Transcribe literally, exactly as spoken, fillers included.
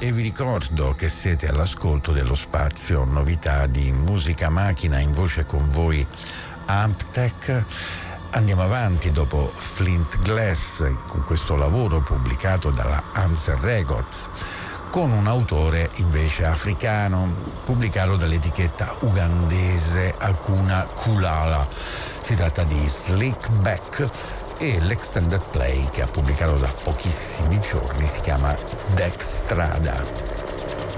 e vi ricordo che siete all'ascolto dello spazio novità di Musica Macchina, in voce con voi Amptech. Andiamo avanti dopo Flint Glass con questo lavoro pubblicato dalla Hanser Records, con un autore invece africano pubblicato dall'etichetta ugandese Hakuna Kulala. Si tratta di Slick Back e l'extended play che ha pubblicato da pochissimi giorni si chiama Dextrada.